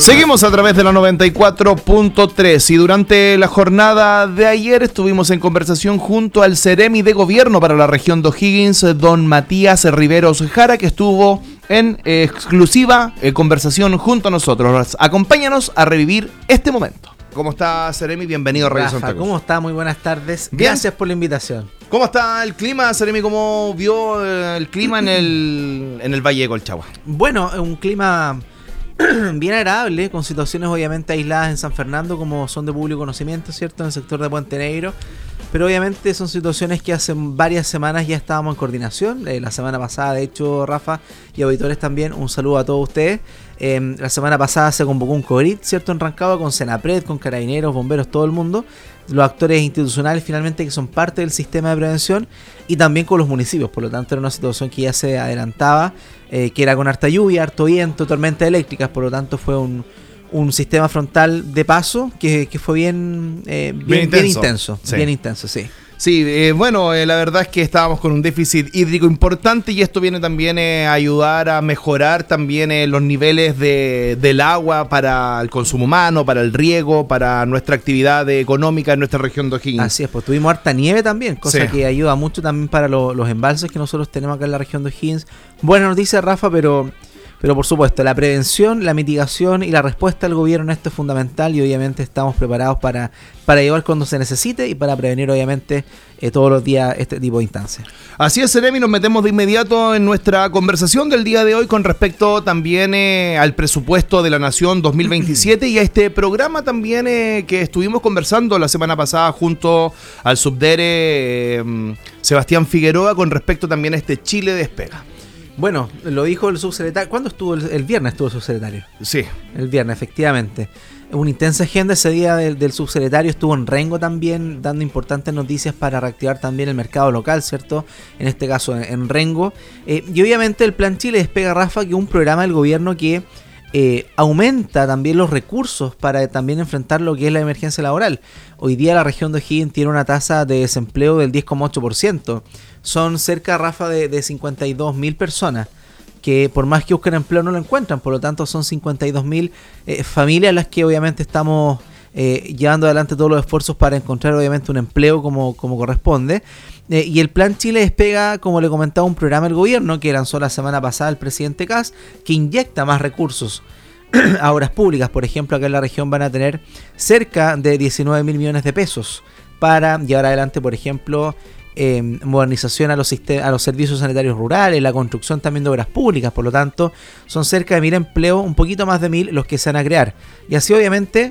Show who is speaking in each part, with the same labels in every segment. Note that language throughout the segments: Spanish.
Speaker 1: Seguimos a través de la 94.3 y durante la jornada de ayer estuvimos en conversación junto al Seremi de Gobierno para la región de O'Higgins, don Matías Riveros Jara, que estuvo en exclusiva conversación junto a nosotros. Acompáñanos a revivir este momento. ¿Cómo está, Seremi? Bienvenido a Radio Santa Cruz.
Speaker 2: ¿Cómo está? Muy buenas tardes.
Speaker 1: Bien.
Speaker 2: Gracias por la invitación.
Speaker 1: ¿Cómo está el clima, Seremi? ¿Cómo vio el clima en el Valle de Colchagua?
Speaker 2: Bueno, un clima bien agradable, con situaciones obviamente aisladas en San Fernando, como son de público conocimiento, ¿cierto? En el sector de Puente Negro. Pero obviamente son situaciones que hace varias semanas ya estábamos en coordinación. La semana pasada, de hecho, Rafa y auditores también, un saludo a todos ustedes. La semana pasada se convocó un CORIT, ¿cierto? En Rancagua, con Senapred, con carabineros, bomberos, todo el mundo. Los actores institucionales finalmente que son parte del sistema de prevención y también con los municipios. Por lo tanto, era una situación que ya se adelantaba, que era con harta lluvia, harto viento, tormentas eléctricas. Por lo tanto, fue un sistema frontal de paso que fue bien intenso.
Speaker 1: Sí.
Speaker 2: Bien intenso, sí.
Speaker 1: Sí, bueno, la verdad es que estábamos con un déficit hídrico importante y esto viene también a ayudar a mejorar también los niveles del agua para el consumo humano, para el riego, para nuestra actividad económica en nuestra región de O'Higgins.
Speaker 2: Así es, pues tuvimos harta nieve también, cosa
Speaker 1: Sí.
Speaker 2: que ayuda mucho también para los embalses que nosotros tenemos acá en la región de O'Higgins. Buena noticia, Rafa, pero por supuesto, la prevención, la mitigación y la respuesta del gobierno en esto es fundamental y obviamente estamos preparados para llevar cuando se necesite y para prevenir obviamente todos los días este tipo de instancias.
Speaker 1: Así es, Seremi, nos metemos de inmediato en nuestra conversación del día de hoy con respecto también al presupuesto de la Nación 2027 y a este programa también que estuvimos conversando la semana pasada junto al subdere Sebastián Figueroa con respecto también a este Chile Despega.
Speaker 2: Bueno, lo dijo el subsecretario. ¿Cuándo estuvo? El viernes estuvo el subsecretario.
Speaker 1: Sí.
Speaker 2: El viernes, efectivamente. Una intensa agenda ese día del subsecretario. Estuvo en Rengo también, dando importantes noticias para reactivar también el mercado local, ¿cierto? En este caso, en Rengo. Y obviamente el Plan Chile Despega, Rafa, que es un programa del gobierno que aumenta también los recursos para también enfrentar lo que es la emergencia laboral. Hoy día la región de O'Higgins tiene una tasa de desempleo del 10,8%. Son cerca, Rafa, de 52.000 personas que por más que busquen empleo no lo encuentran. Por lo tanto son 52.000 familias las que obviamente estamos llevando adelante todos los esfuerzos para encontrar obviamente un empleo como corresponde. Y el Plan Chile Despega, como le comentaba, un programa del gobierno que lanzó la semana pasada el presidente Kast, que inyecta más recursos a obras públicas. Por ejemplo, acá en la región van a tener cerca de 19.000 millones de pesos para llevar adelante, por ejemplo, modernización a los servicios sanitarios rurales, la construcción también de obras públicas. Por lo tanto, son cerca de 1.000 empleos, un poquito más de 1.000 los que se van a crear. Y así obviamente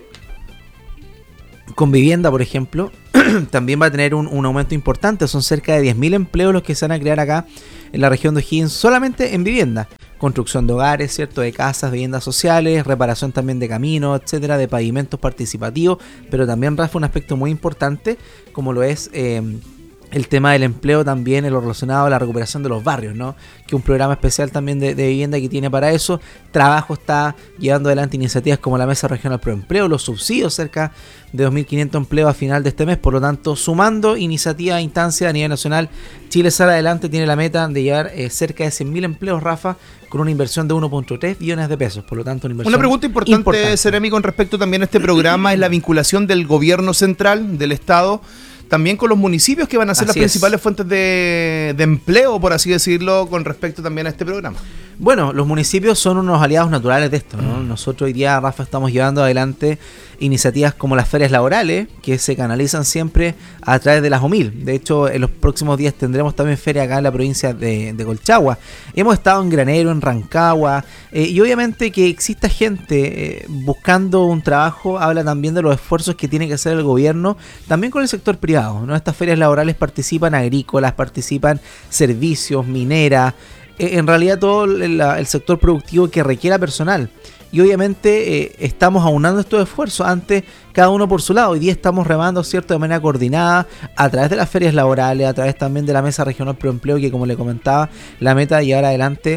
Speaker 2: con vivienda, por ejemplo, también va a tener un aumento importante. Son cerca de 10.000 empleos los que se van a crear acá en la región de O'Higgins solamente en vivienda. Construcción de hogares, ¿cierto? De casas, viviendas sociales, reparación también de caminos, etcétera, de pavimentos participativos. Pero también, Rafa, un aspecto muy importante como lo es el tema del empleo también en lo relacionado a la recuperación de los barrios, ¿no? Que un programa especial también de vivienda que tiene para eso. Trabajo está llevando adelante iniciativas como la Mesa Regional Pro Empleo, los subsidios, cerca de 2.500 empleos a final de este mes. Por lo tanto, sumando iniciativas e instancias a nivel nacional, Chile Sale Adelante tiene la meta de llevar cerca de 100.000 empleos, Rafa, con una inversión de 1.3 billones de pesos. Por lo tanto, una inversión
Speaker 1: Una pregunta importante, Seremi, con respecto también a este programa es la vinculación del gobierno central, del Estado, también con los municipios que van a ser las principales fuentes de empleo, por así decirlo, con respecto también a este programa.
Speaker 2: Bueno, los municipios son unos aliados naturales de esto, ¿no? Nosotros hoy día, Rafa, estamos llevando adelante iniciativas como las ferias laborales, que se canalizan siempre a través de las OMIL. De hecho, en los próximos días tendremos también feria acá en la provincia de Colchagua. Hemos estado en Granero, en Rancagua, y obviamente que exista gente buscando un trabajo, habla también de los esfuerzos que tiene que hacer el gobierno, también con el sector privado, ¿no? Estas ferias laborales participan agrícolas, participan servicios, mineras, en realidad todo el sector productivo que requiera personal. Y obviamente estamos aunando estos esfuerzos, antes cada uno por su lado. Hoy día estamos remando, ¿cierto?, de manera coordinada a través de las ferias laborales, a través también de la Mesa Regional Pro Empleo, que como le comentaba, la meta de llevar adelante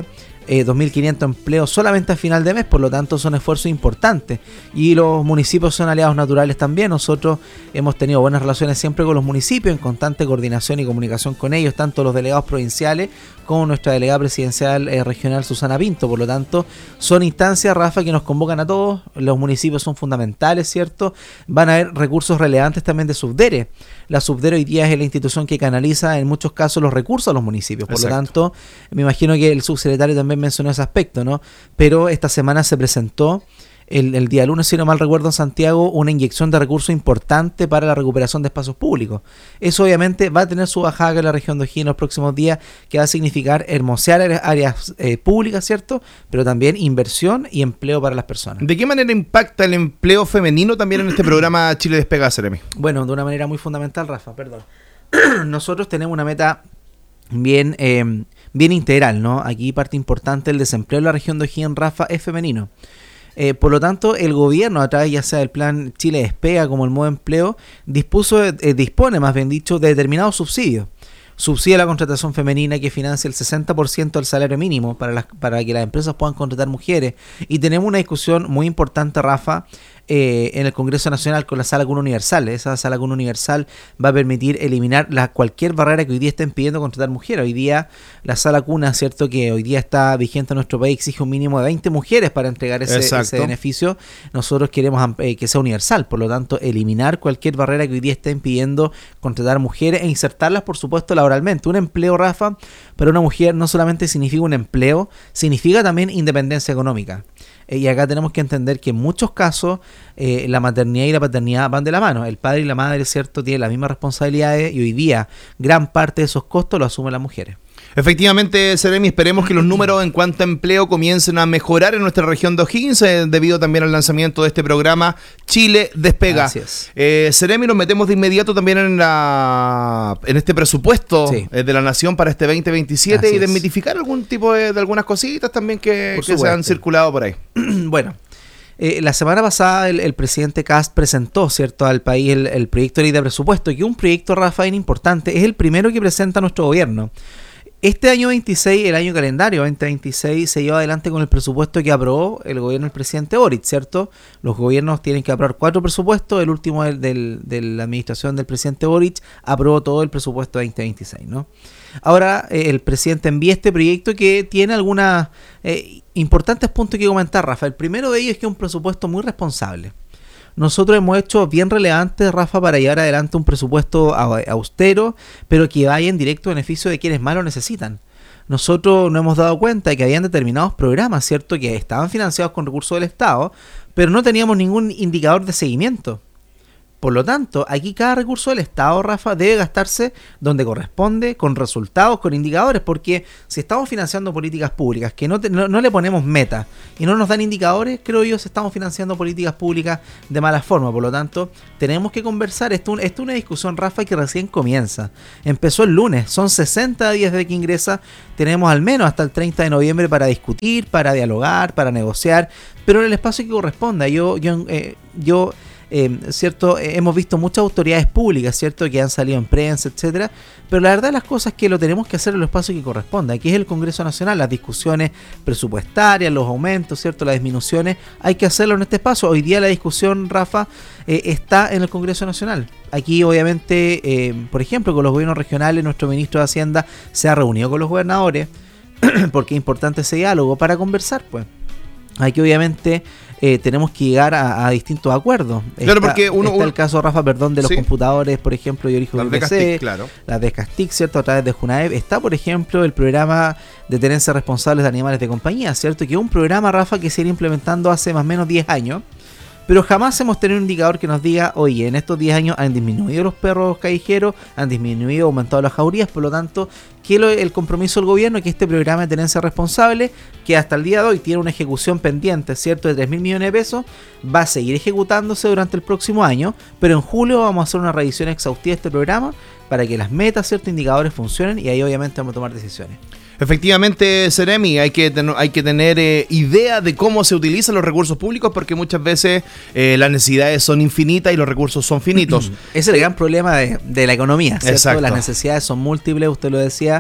Speaker 2: 2.500 empleos solamente a final de mes, por lo tanto son esfuerzos importantes. Y los municipios son aliados naturales también. Nosotros hemos tenido buenas relaciones siempre con los municipios, en constante coordinación y comunicación con ellos, tanto los delegados provinciales como nuestra delegada presidencial regional Susana Pinto. Por lo tanto, son instancias, Rafa, que nos convocan a todos. Los municipios son fundamentales, ¿cierto? Van a haber recursos relevantes también de Subdere. La Subdere hoy día es la institución que canaliza en muchos casos los recursos a los municipios. Por
Speaker 1: Exacto.
Speaker 2: lo tanto, me imagino que el subsecretario también mencionó ese aspecto, ¿no? Pero esta semana se presentó el día lunes, si no mal recuerdo, en Santiago, una inyección de recursos importante para la recuperación de espacios públicos. Eso obviamente va a tener su bajada en la región de O'Higgins en los próximos días, que va a significar hermosear áreas públicas, ¿cierto? Pero también inversión y empleo para las personas.
Speaker 1: ¿De qué manera impacta el empleo femenino también en este programa Chile Despega, Seremi?
Speaker 2: Bueno, de una manera muy fundamental, Rafa, perdón. Nosotros tenemos una meta bien integral, ¿no? Aquí parte importante, el desempleo en la región de O'Higgins, Rafa, es femenino. Por lo tanto, el gobierno, a través ya sea del plan Chile Despega como el modo empleo, dispone, más bien dicho, de determinados subsidios. Subsidia la contratación femenina, que financia el 60% del salario mínimo para que las empresas puedan contratar mujeres. Y tenemos una discusión muy importante, Rafa, en el Congreso Nacional con la Sala Cuna Universal. Esa Sala Cuna Universal va a permitir eliminar cualquier barrera que hoy día esté impidiendo contratar mujeres. Hoy día la Sala Cuna, cierto, que hoy día está vigente en nuestro país, exige un mínimo de 20 mujeres para entregar ese beneficio. Nosotros queremos que sea universal, por lo tanto, eliminar cualquier barrera que hoy día esté impidiendo contratar mujeres e insertarlas, por supuesto, laboralmente. Un empleo, Rafa, para una mujer no solamente significa un empleo, significa también independencia económica. Y acá tenemos que entender que en muchos casos la maternidad y la paternidad van de la mano. El padre y la madre, ¿cierto?, tienen las mismas responsabilidades y hoy día gran parte de esos costos lo asumen las mujeres.
Speaker 1: Efectivamente, Seremi, esperemos que los números en cuanto a empleo comiencen a mejorar en nuestra región de O'Higgins, debido también al lanzamiento de este programa Chile Despega.
Speaker 2: Así es.
Speaker 1: Seremi, nos metemos de inmediato también en este presupuesto,
Speaker 2: sí,
Speaker 1: de la Nación para este 2027.
Speaker 2: Así
Speaker 1: y
Speaker 2: es.
Speaker 1: desmitificar algún tipo de algunas cositas también que se han circulado por ahí.
Speaker 2: Bueno, la semana pasada el presidente Kast presentó, ¿cierto?, al país el proyecto de ley de presupuesto, que es un proyecto, Rafael, importante. Es el primero que presenta nuestro gobierno. Este año 26, el año calendario 2026, se lleva adelante con el presupuesto que aprobó el gobierno del presidente Boric, ¿cierto? Los gobiernos tienen que aprobar 4 presupuestos, el último de la administración del presidente Boric aprobó todo el presupuesto 2026, ¿no? Ahora el presidente envía este proyecto que tiene algunos importantes puntos que comentar, Rafa. El primero de ellos es que es un presupuesto muy responsable. Nosotros hemos hecho bien relevante, Rafa, para llevar adelante un presupuesto austero, pero que vaya en directo beneficio de quienes más lo necesitan. Nosotros nos hemos dado cuenta de que habían determinados programas, ¿cierto?, que estaban financiados con recursos del Estado, pero no teníamos ningún indicador de seguimiento. Por lo tanto, aquí cada recurso del Estado, Rafa, debe gastarse donde corresponde, con resultados, con indicadores, porque si estamos financiando políticas públicas que no le ponemos meta y no nos dan indicadores, creo yo, estamos financiando políticas públicas de mala forma. Por lo tanto, tenemos que conversar. Esto es una discusión, Rafa, que recién comienza. Empezó el lunes, son 60 días desde que ingresa, tenemos al menos hasta el 30 de noviembre para discutir, para dialogar, para negociar, pero en el espacio que corresponda. ¿Cierto? Hemos visto muchas autoridades públicas, ¿cierto?, que han salido en prensa, etcétera, pero la verdad de las cosas es que lo tenemos que hacer en el espacio que corresponda, que es el Congreso Nacional. Las discusiones presupuestarias, los aumentos, ¿cierto?, las disminuciones, hay que hacerlo en este espacio. Hoy día la discusión, Rafa, está en el Congreso Nacional. Aquí, obviamente, por ejemplo, con los gobiernos regionales, nuestro ministro de Hacienda se ha reunido con los gobernadores, porque es importante ese diálogo para conversar, pues. Aquí, obviamente, tenemos que llegar a distintos acuerdos.
Speaker 1: Claro, porque está
Speaker 2: el caso, Rafa, de los
Speaker 1: sí,
Speaker 2: computadores, por ejemplo, de origen
Speaker 1: UPC, claro,
Speaker 2: las de Castic, ¿cierto?, a través de Junaev. Está, por ejemplo, el programa de tenencia responsables de animales de compañía, ¿cierto?, que es un programa, Rafa, que se iba implementando hace más o menos 10 años, pero jamás hemos tenido un indicador que nos diga, oye, en estos 10 años han disminuido los perros callejeros, han disminuido, aumentado las jaurías. Por lo tanto, que el compromiso del gobierno es que este programa de tenencia responsable, que hasta el día de hoy tiene una ejecución pendiente, ¿cierto?, de 3.000 millones de pesos, va a seguir ejecutándose durante el próximo año, pero en julio vamos a hacer una revisión exhaustiva de este programa para que las metas, ciertos indicadores funcionen, y ahí obviamente vamos a tomar decisiones.
Speaker 1: Efectivamente, Seremi, hay que tener idea de cómo se utilizan los recursos públicos, porque muchas veces las necesidades son infinitas y los recursos son finitos.
Speaker 2: Ese es el gran problema de la economía, ¿cierto?
Speaker 1: Exacto.
Speaker 2: Las necesidades son múltiples, usted lo decía.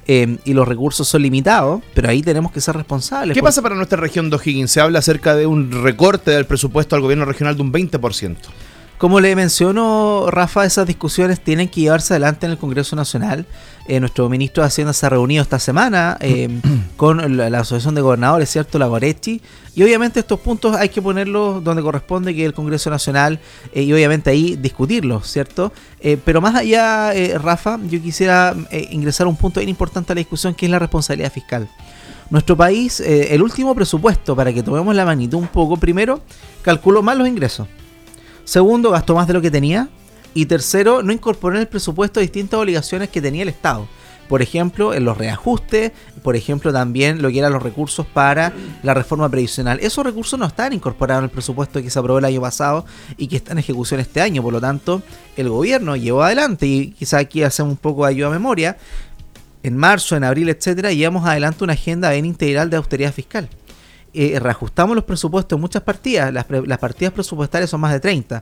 Speaker 2: y los recursos son limitados, pero ahí tenemos que ser responsables.
Speaker 1: ¿Qué pasa para nuestra región de O'Higgins? Se habla acerca de un recorte del presupuesto al gobierno regional de un 20%.
Speaker 2: Como le menciono, Rafa, esas discusiones tienen que llevarse adelante en el Congreso Nacional. Nuestro ministro de Hacienda se ha reunido esta semana con la Asociación de Gobernadores, ¿cierto? La Goretti. Y obviamente estos puntos hay que ponerlos donde corresponde, que es el Congreso Nacional, y obviamente ahí discutirlos, ¿cierto? Pero más allá, Rafa, yo quisiera ingresar a un punto bien importante a la discusión, que es la responsabilidad fiscal. Nuestro país, el último presupuesto, para que tomemos la magnitud un poco, primero, calculó mal los ingresos. Segundo, gastó más de lo que tenía. Y tercero, no incorporó en el presupuesto distintas obligaciones que tenía el Estado. Por ejemplo, en los reajustes, por ejemplo, también lo que eran los recursos para la reforma previsional. Esos recursos no están incorporados en el presupuesto que se aprobó el año pasado y que está en ejecución este año. Por lo tanto, el gobierno llevó adelante, y quizá aquí hacemos un poco de ayuda a memoria, en marzo, en abril, etcétera, llevamos adelante una agenda bien integral de austeridad fiscal. Reajustamos los presupuestos en muchas partidas. Las partidas presupuestarias son más de 30.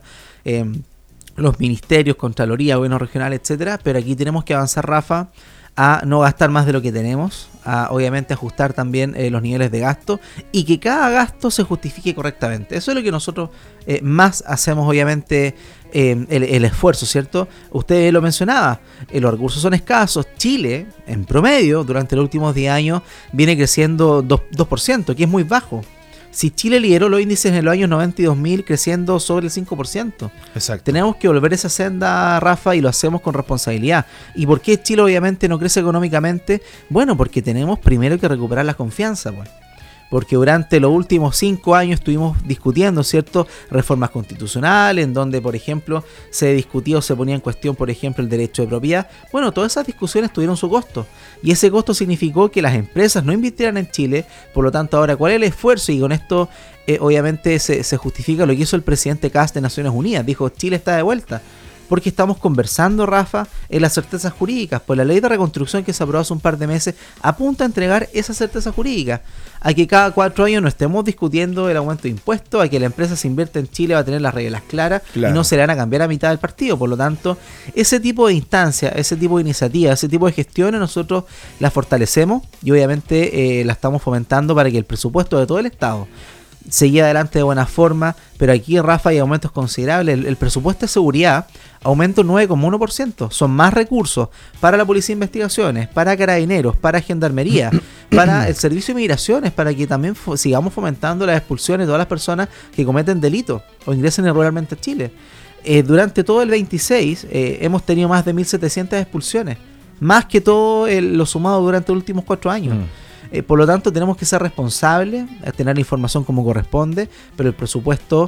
Speaker 2: Los ministerios, Contraloría, Gobierno Regional, etcétera. Pero aquí tenemos que avanzar, Rafa, a no gastar más de lo que tenemos, a obviamente ajustar también los niveles de gasto y que cada gasto se justifique correctamente. Eso es lo que nosotros más hacemos, obviamente, el esfuerzo, ¿cierto? Usted lo mencionaba, los recursos son escasos. Chile, en promedio, durante los últimos 10 años, viene creciendo 2%, que es muy bajo. Si Chile lideró los índices en los años 90 y 2000 creciendo sobre el 5%.
Speaker 1: Exacto.
Speaker 2: Tenemos que volver a esa senda, Rafa, y lo hacemos con responsabilidad. ¿Y por qué Chile obviamente no crece económicamente? Bueno, porque tenemos primero que recuperar la confianza, pues. Porque durante los últimos 5 años estuvimos discutiendo, ¿cierto?, reformas constitucionales, en donde, por ejemplo, se discutía o se ponía en cuestión, por ejemplo, el derecho de propiedad. Bueno, todas esas discusiones tuvieron su costo. Y ese costo significó que las empresas no invirtieran en Chile. Por lo tanto, ahora, ¿cuál es el esfuerzo? Y con esto, obviamente, se justifica lo que hizo el presidente Kast de Naciones Unidas. Dijo, Chile está de vuelta. Porque estamos conversando, Rafa, en las certezas jurídicas. Pues la ley de reconstrucción que se aprobó hace un par de meses apunta a entregar esas certezas jurídicas. A que cada 4 años no estemos discutiendo el aumento de impuestos, a que la empresa se invierte en Chile va a tener las reglas claras, claro, y no se le van a cambiar a mitad del partido. Por lo tanto, ese tipo de instancias, ese tipo de iniciativas, ese tipo de gestiones nosotros las fortalecemos y obviamente la estamos fomentando para que el presupuesto de todo el Estado seguía adelante de buena forma. Pero aquí, Rafa, hay aumentos considerables. El presupuesto de seguridad aumenta un 9,1%. Son más recursos para la Policía de Investigaciones, para Carabineros, para Gendarmería, para el Servicio de Migraciones, para que también sigamos fomentando las expulsiones de todas las personas que cometen delitos o ingresen irregularmente a Chile. Durante todo el 26 hemos tenido más de 1.700 expulsiones, más que todo lo sumado durante los últimos 4 años. Por lo tanto, tenemos que ser responsables, tener la información como corresponde, pero el presupuesto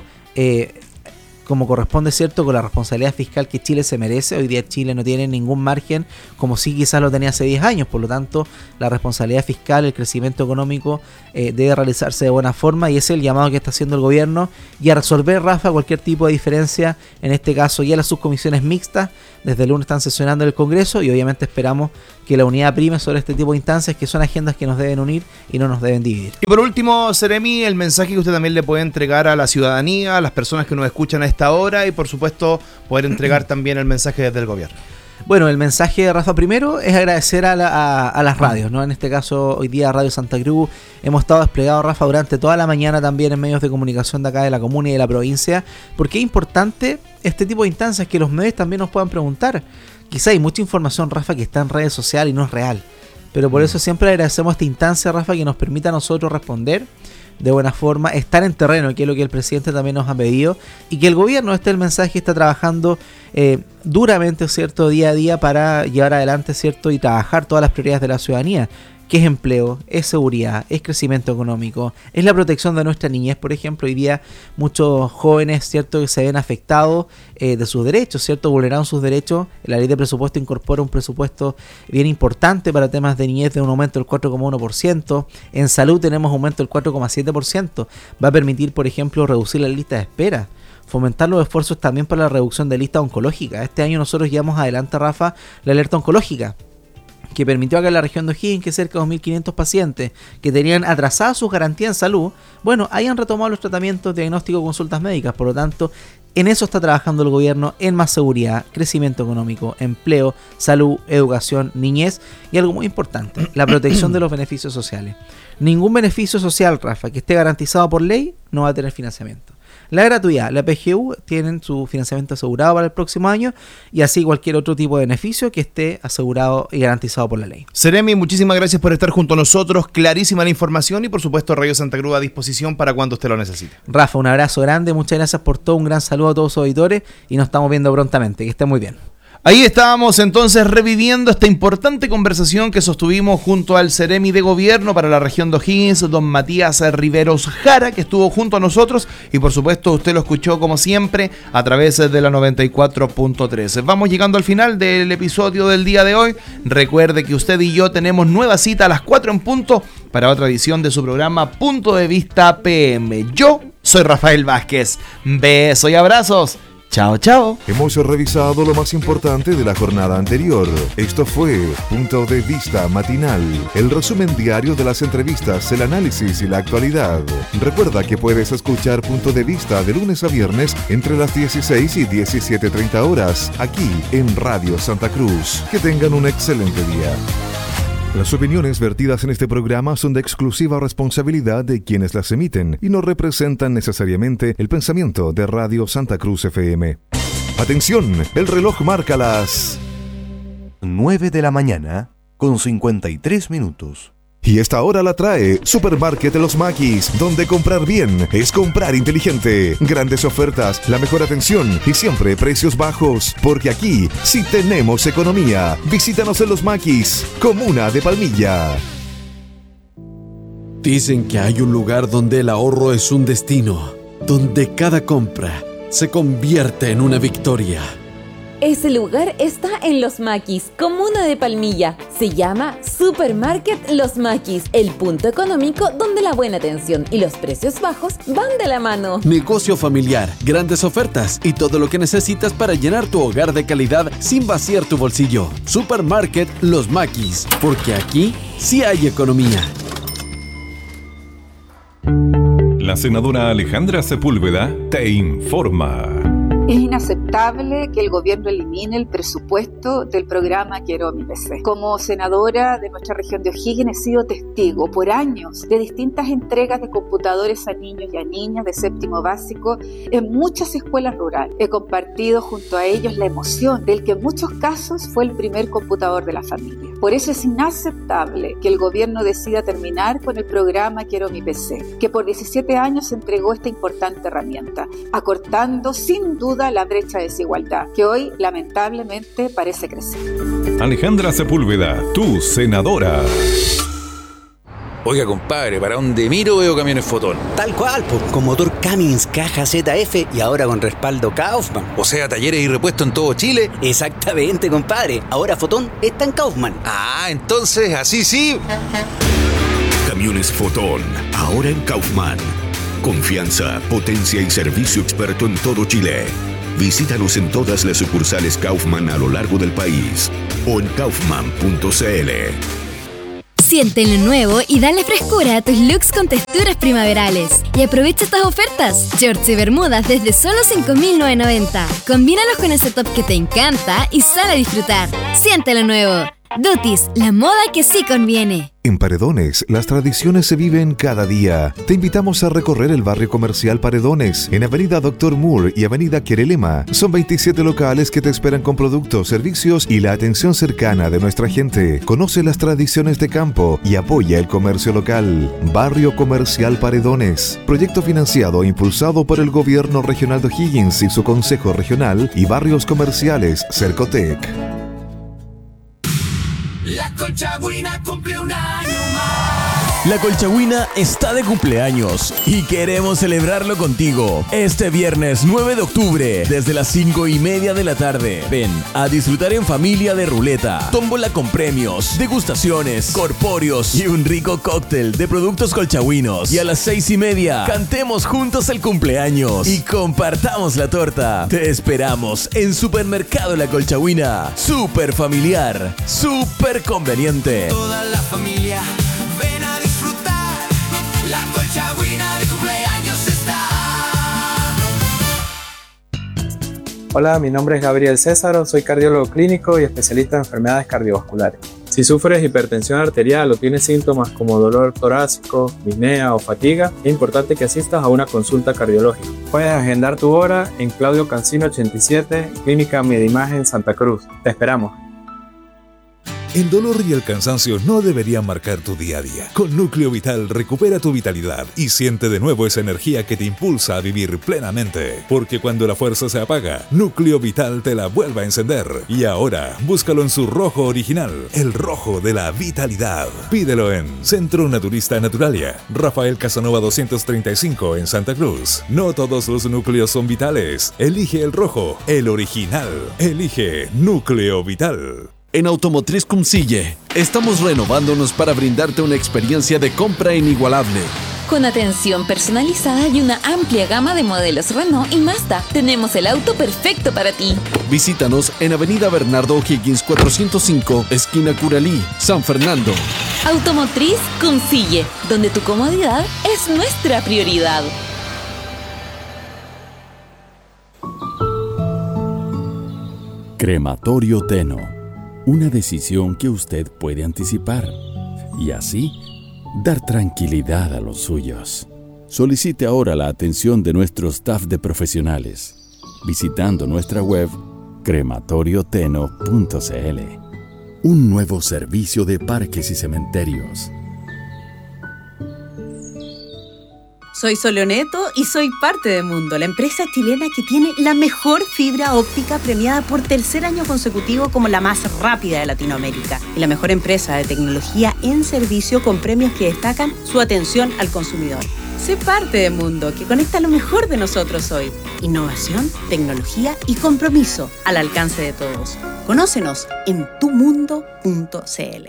Speaker 2: como corresponde, ¿cierto?, con la responsabilidad fiscal que Chile se merece. Hoy día Chile no tiene ningún margen como sí quizás lo tenía hace 10 años. Por lo tanto, la responsabilidad fiscal, el crecimiento económico debe realizarse de buena forma, y ese es el llamado que está haciendo el gobierno, y a resolver, Rafa, cualquier tipo de diferencia. En este caso ya las subcomisiones mixtas desde el lunes están sesionando en el Congreso, y obviamente esperamos que la unidad prime sobre este tipo de instancias, que son agendas que nos deben unir y no nos deben dividir.
Speaker 1: Y por último, Seremi, el mensaje que usted también le puede entregar a la ciudadanía, a las personas que nos escuchan a esta hora, y por supuesto poder entregar también el mensaje desde el gobierno.
Speaker 2: Bueno, el mensaje, Rafa, primero es agradecer a las radios, ¿no? En este caso, hoy día Radio Santa Cruz, hemos estado desplegados, Rafa, durante toda la mañana también en medios de comunicación de acá de la comuna y de la provincia, porque es importante este tipo de instancias, que los medios también nos puedan preguntar. Quizá hay mucha información, Rafa, que está en redes sociales y no es real, pero por eso siempre agradecemos esta instancia, Rafa, que nos permita a nosotros responder de buena forma, estar en terreno, que es lo que el presidente también nos ha pedido, y que el gobierno, el mensaje, está trabajando duramente, ¿cierto?, día a día para llevar adelante, ¿cierto?, y trabajar todas las prioridades de la ciudadanía, que es empleo, es seguridad, es crecimiento económico, es la protección de nuestra niñez. Por ejemplo, hoy día muchos jóvenes, ¿cierto?, que se ven afectados de sus derechos, ¿cierto?, vulneraron sus derechos. La ley de presupuesto incorpora un presupuesto bien importante para temas de niñez, de un aumento del 4,1%. En salud tenemos aumento del 4,7%. Va a permitir, por ejemplo, reducir la lista de espera, fomentar los esfuerzos también para la reducción de listas oncológicas. Este año nosotros llevamos adelante, Rafa, la alerta oncológica, que permitió acá en la región de O'Higgins que cerca de 2.500 pacientes que tenían atrasadas sus garantías en salud, bueno, hayan retomado los tratamientos, diagnósticos, consultas médicas. Por lo tanto, en eso está trabajando el gobierno, en más seguridad, crecimiento económico, empleo, salud, educación, niñez y algo muy importante, la protección de los beneficios sociales. Ningún beneficio social, Rafa, que esté garantizado por ley no va a tener financiamiento. La gratuidad, la PGU tienen su financiamiento asegurado para el próximo año y así cualquier otro tipo de beneficio que esté asegurado y garantizado por la ley.
Speaker 1: Seremi, muchísimas gracias por estar junto a nosotros, clarísima la información y por supuesto Radio Santa Cruz a disposición para cuando usted lo necesite.
Speaker 2: Rafa, un abrazo grande, muchas gracias por todo, un gran saludo a todos sus auditores y nos estamos viendo prontamente, que estén muy bien.
Speaker 1: Ahí estábamos entonces reviviendo esta importante conversación que sostuvimos junto al Seremi de Gobierno para la región de O'Higgins, don Matías Riveros Jara, que estuvo junto a nosotros y por supuesto usted lo escuchó como siempre a través de la 94.3. Vamos llegando al final del episodio del día de hoy. Recuerde que usted y yo tenemos nueva cita a las 4 en punto para otra edición de su programa Punto de Vista PM. Yo soy Rafael Vázquez. Besos y abrazos. Chao, chao.
Speaker 3: Hemos revisado lo más importante de la jornada anterior. Esto fue Punto de Vista Matinal, el resumen diario de las entrevistas, el análisis y la actualidad. Recuerda que puedes escuchar Punto de Vista de lunes a viernes entre las 16 y 17:30 horas, aquí en Radio Santa Cruz. Que tengan un excelente día. Las opiniones vertidas en este programa son de exclusiva responsabilidad de quienes las emiten y no representan necesariamente el pensamiento de Radio Santa Cruz FM. Atención, el reloj marca las
Speaker 4: 9 de la mañana con 53 minutos.
Speaker 3: Y esta hora la trae Supermarket Los Maquis, donde comprar bien es comprar inteligente. Grandes ofertas, la mejor atención y siempre precios bajos, porque aquí sí tenemos economía. Visítanos en Los Maquis, comuna de Palmilla.
Speaker 5: Dicen que hay un lugar donde el ahorro es un destino, donde cada compra se convierte en una victoria.
Speaker 6: Ese lugar está en Los Maquis, comuna de Palmilla. Se llama Supermarket Los Maquis, el punto económico donde la buena atención y los precios bajos van de la mano.
Speaker 5: Negocio familiar, grandes ofertas y todo lo que necesitas para llenar tu hogar de calidad sin vaciar tu bolsillo. Supermarket Los Maquis, porque aquí sí hay economía.
Speaker 7: La senadora Alejandra Sepúlveda te informa.
Speaker 8: Es inaceptable que el gobierno elimine el presupuesto del programa Quiero mi PC. Como senadora de nuestra región de O'Higgins he sido testigo por años de distintas entregas de computadores a niños y a niñas de séptimo básico en muchas escuelas rurales. He compartido junto a ellos la emoción del que en muchos casos fue el primer computador de la familia. Por eso es inaceptable que el gobierno decida terminar con el programa Quiero mi PC, que por 17 años entregó esta importante herramienta, acortando sin duda la brecha de desigualdad, que hoy lamentablemente parece crecer.
Speaker 7: Alejandra Sepúlveda, tu senadora.
Speaker 9: Oiga, compadre, para donde miro veo camiones Fotón.
Speaker 10: Tal cual, con motor Cummins, caja ZF y ahora con respaldo Kaufman.
Speaker 9: O sea, talleres y repuestos en todo Chile.
Speaker 10: Exactamente, compadre. Ahora Fotón está en Kaufman.
Speaker 9: Ah, entonces, así sí.
Speaker 11: Camiones Fotón, ahora en Kaufman. Confianza, potencia y servicio experto en todo Chile. Visítanos en todas las sucursales Kaufman a lo largo del país o en kaufman.cl.
Speaker 12: Siente lo nuevo y dale frescura a tus looks con texturas primaverales. Y aprovecha estas ofertas. Shorts y bermudas desde solo 5.990. Combínalos con ese top que te encanta y sal a disfrutar. Siente lo nuevo. Dutis, la moda que sí conviene.
Speaker 3: En Paredones, las tradiciones se viven cada día. Te invitamos a recorrer el barrio comercial Paredones, en Avenida Dr. Moore y Avenida Querelema. Son 27 locales que te esperan con productos, servicios y la atención cercana de nuestra gente. Conoce las tradiciones de campo y apoya el comercio local. Barrio Comercial Paredones. Proyecto financiado e impulsado por el Gobierno Regional de O'Higgins y su Consejo Regional y Barrios Comerciales Cercotec.
Speaker 13: La Concha Buena cumple un año más. La Colchagüina está de cumpleaños y queremos celebrarlo contigo. Este viernes 9 de octubre, desde las 5:30 de la tarde. Ven a disfrutar en familia de ruleta, tómbola con premios, degustaciones, corpóreos y un rico cóctel de productos colchagüinos. Y a las 6:30, cantemos juntos el cumpleaños y compartamos la torta. Te esperamos en Supermercado La Colchagüina. Súper familiar, súper conveniente.
Speaker 14: Toda la familia. La Colchagüina de cumpleaños está.
Speaker 15: Hola, mi nombre es Gabriel Césaro, soy cardiólogo clínico y especialista en enfermedades cardiovasculares. Si sufres hipertensión arterial o tienes síntomas como dolor torácico, disnea o fatiga, es importante que asistas a una consulta cardiológica. Puedes agendar tu hora en Claudio Cancino 87, Clínica Medimagen Santa Cruz. Te esperamos.
Speaker 16: El dolor y el cansancio no deberían marcar tu día a día. Con Núcleo Vital recupera tu vitalidad y siente de nuevo esa energía que te impulsa a vivir plenamente. Porque cuando la fuerza se apaga, Núcleo Vital te la vuelve a encender. Y ahora, búscalo en su rojo original, el rojo de la vitalidad. Pídelo en Centro Naturista Naturalia, Rafael Casanova 235 en Santa Cruz. No todos los núcleos son vitales. Elige el rojo, el original. Elige Núcleo Vital.
Speaker 5: En Automotriz Cumcille, estamos renovándonos para brindarte una experiencia de compra inigualable.
Speaker 6: Con atención personalizada y una amplia gama de modelos Renault y Mazda, tenemos el auto perfecto para ti.
Speaker 5: Visítanos en Avenida Bernardo O'Higgins 405, esquina Curalí, San Fernando.
Speaker 6: Automotriz Cumcille, donde tu comodidad es nuestra prioridad.
Speaker 17: Crematorio Teno. Una decisión que usted puede anticipar y así dar tranquilidad a los suyos. Solicite ahora la atención de nuestro staff de profesionales visitando nuestra web crematorioteno.cl. Un nuevo servicio de parques y cementerios.
Speaker 18: Soy Soloneto y soy parte de Mundo, la empresa chilena que tiene la mejor fibra óptica premiada por tercer año consecutivo como la más rápida de Latinoamérica y la mejor empresa de tecnología en servicio con premios que destacan su atención al consumidor. Sé parte de Mundo, que conecta lo mejor de nosotros hoy. Innovación, tecnología y compromiso al alcance de todos. Conócenos en tumundo.cl.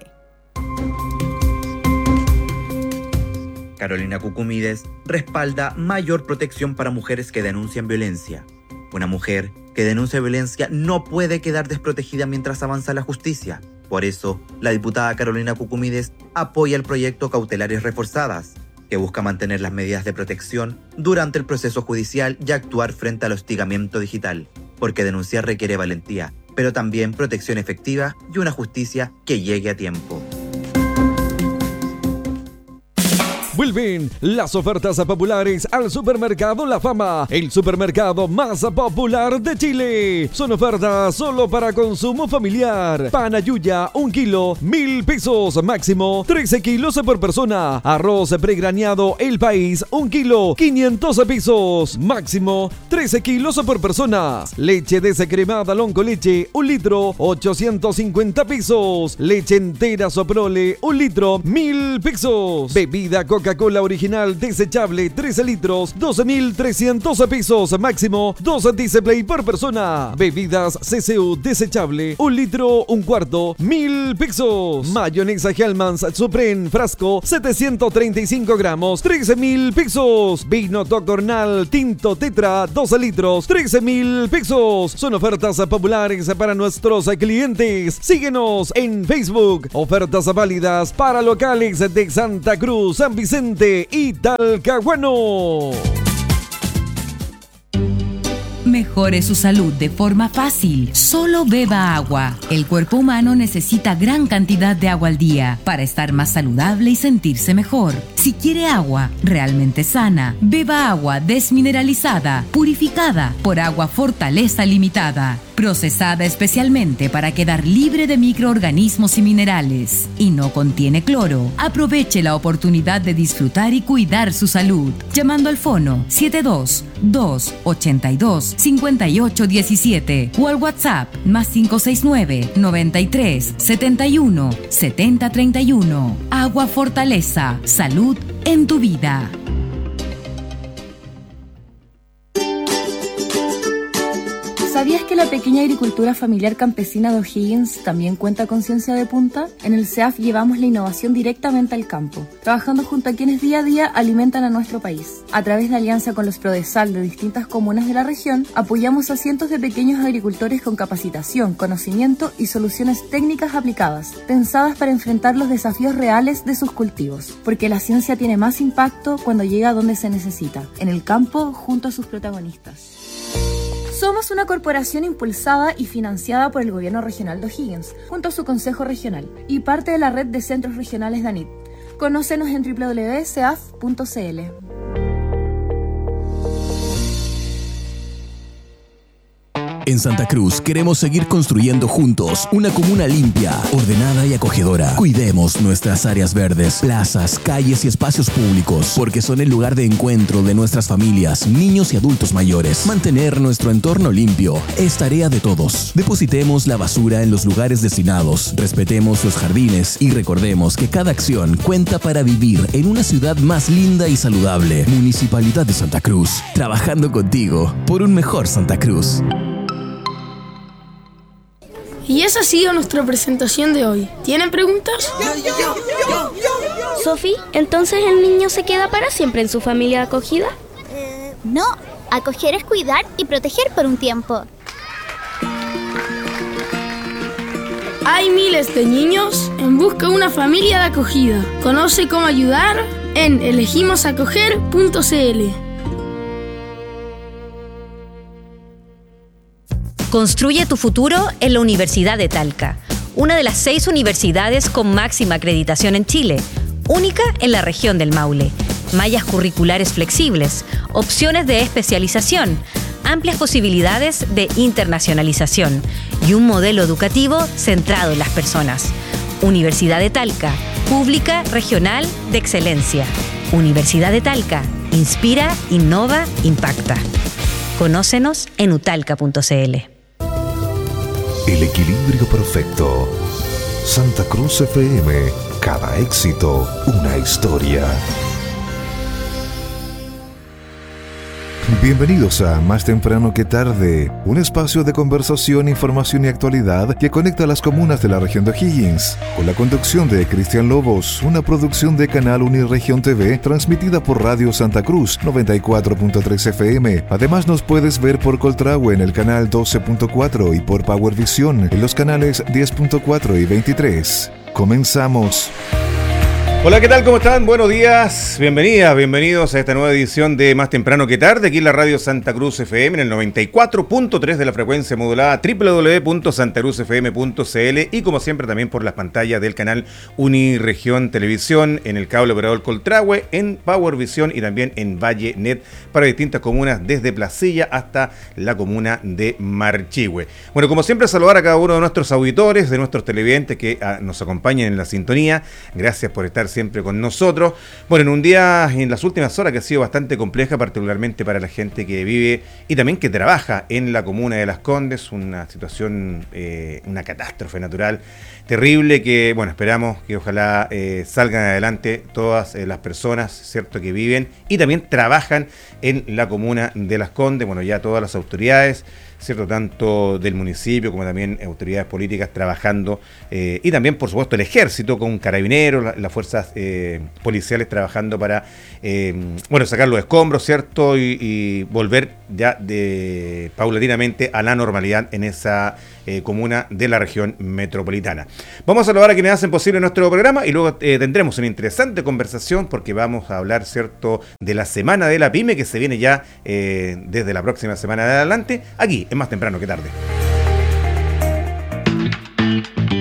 Speaker 19: Carolina Cucumides respalda mayor protección para mujeres que denuncian violencia. Una mujer que denuncia violencia no puede quedar desprotegida mientras avanza la justicia. Por eso, la diputada Carolina Cucumides apoya el proyecto Cautelares Reforzadas, que busca mantener las medidas de protección durante el proceso judicial y actuar frente al hostigamiento digital, porque denunciar requiere valentía, pero también protección efectiva y una justicia que llegue a tiempo.
Speaker 20: Vuelven las ofertas populares al Supermercado La Fama, el supermercado más popular de Chile. Son ofertas solo para consumo familiar. Panayuya, 1 kilo, 1.000 pesos, máximo 13 kilos por persona. Arroz pregraneado El País, 1 kilo, 500 pesos, máximo 13 kilos por persona. Leche descremada Loncoleche, 1 litro, 850 pesos. Leche entera Soprole, 1 litro, 1.000 pesos. Bebida Coca-Cola original desechable 13 litros, 12.300 pesos, máximo 2 Display por persona. Bebidas CCU desechable 1 litro, 1 cuarto, 1.000 pesos. Mayonesa Hellmann's Supreme frasco 735 gramos, 13.000 pesos. Vino Doctornal tinto Tetra 12 litros, 13.000 pesos. Son ofertas populares para nuestros clientes. Síguenos en Facebook. Ofertas válidas para locales de Santa Cruz, San Vicente y Talcahuano.
Speaker 21: Mejore su salud de forma fácil. Solo beba agua. El cuerpo humano necesita gran cantidad de agua al día para estar más saludable y sentirse mejor. Si quiere agua realmente sana, beba agua desmineralizada, purificada por Agua Fortaleza Limitada. procesada especialmente para quedar libre de microorganismos y minerales, y no contiene cloro. Aproveche la oportunidad de disfrutar y cuidar su salud, llamando al fono 72-282-5817 o al WhatsApp +569 93 71 70 31. Agua Fortaleza, salud en tu vida.
Speaker 2: ¿Sabías que la pequeña agricultura familiar campesina de O'Higgins también cuenta con ciencia de punta? En el CEAF llevamos la innovación directamente al campo, trabajando junto a quienes día a día alimentan a nuestro país. A través de alianza con los Prodesal de distintas comunas de la región, apoyamos a cientos de pequeños agricultores con capacitación, conocimiento y soluciones técnicas aplicadas, pensadas para enfrentar los desafíos reales de sus cultivos. Porque la ciencia tiene más impacto cuando llega a donde se necesita, en el campo junto a sus protagonistas. Somos una corporación impulsada y financiada por el Gobierno Regional de O'Higgins, junto a su Consejo Regional, y parte de la red de centros regionales de ANIT. Conócenos en www.ceaf.cl.
Speaker 13: En Santa Cruz queremos seguir construyendo juntos una comuna limpia, ordenada y acogedora. Cuidemos nuestras áreas verdes, plazas, calles y espacios públicos, porque son el lugar de encuentro de nuestras familias, niños y adultos mayores. Mantener nuestro entorno limpio es tarea de todos. Depositemos la basura en los lugares destinados, respetemos los jardines y recordemos que cada acción cuenta para vivir en una ciudad más linda y saludable. Municipalidad de Santa Cruz, trabajando contigo por un mejor Santa Cruz.
Speaker 22: Y esa ha sido nuestra presentación de hoy. ¿Tienen preguntas?
Speaker 23: Sofi, ¿entonces el niño se queda para siempre en su familia acogida?
Speaker 24: No, acoger es cuidar y proteger por un tiempo.
Speaker 22: Hay miles de niños en busca de una familia de acogida. Conoce cómo ayudar en elegimosacoger.cl.
Speaker 25: Construye tu futuro en la Universidad de Talca, una de las 6 universidades con máxima acreditación en Chile, única en la región del Maule. Mallas curriculares flexibles, opciones de especialización, amplias posibilidades de internacionalización y un modelo educativo centrado en las personas. Universidad de Talca, pública, regional, de excelencia. Universidad de Talca, inspira, innova, impacta. Conócenos en utalca.cl.
Speaker 3: El equilibrio perfecto. Santa Cruz FM. Cada éxito, una historia. Bienvenidos a Más Temprano que Tarde, un espacio de conversación, información y actualidad que conecta a las comunas de la región de O'Higgins, con la conducción de Cristian Lobos, una producción de Canal Uniregión TV, transmitida por Radio Santa Cruz 94.3 FM. Además nos puedes ver por Coltrahue en el canal 12.4 y por Power Vision en los canales 10.4 y 23. Comenzamos.
Speaker 9: Hola, ¿qué tal? ¿Cómo están? Buenos días, bienvenidos a esta nueva edición de Más Temprano que Tarde, aquí en la Radio Santa Cruz FM, en el 94.3 de la frecuencia modulada, www.santacruzfm.cl y como siempre también por las pantallas del canal Uniregión Televisión, en el cable operador Coltrahue, en Power Vision y también en Valle Net para distintas comunas, desde Placilla hasta la comuna de Marchihue. Bueno, como siempre, saludar a cada uno de nuestros auditores, de nuestros televidentes que nos acompañan en la sintonía. Gracias por estar siempre con nosotros. Bueno, en un día, en las últimas horas, que ha sido bastante compleja, particularmente para la gente que vive y también que trabaja en la comuna de Las Condes, una situación, una catástrofe natural terrible que, bueno, esperamos que ojalá salgan adelante todas las personas, ¿cierto?, que viven y también trabajan en la comuna de Las Condes. Bueno, ya todas las autoridades, ¿cierto?, tanto del municipio como también autoridades políticas trabajando y también, por supuesto, el ejército con carabineros, las fuerzas policiales trabajando para, bueno, sacar los escombros, ¿cierto?, y volver ya paulatinamente a la normalidad en esa comuna de la región metropolitana. Vamos a saludar a quienes hacen posible nuestro programa y luego tendremos una interesante conversación porque vamos a hablar, ¿cierto?, de la Semana de la Pyme que se viene ya desde la próxima semana de adelante, aquí en Más Temprano que Tarde.